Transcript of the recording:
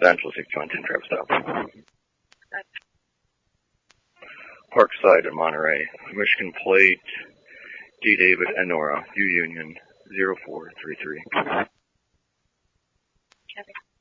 Angeles 62110 Travis South. Parkside in Monterey. Michigan plate D. David and Nora, U Union 0433. Copy.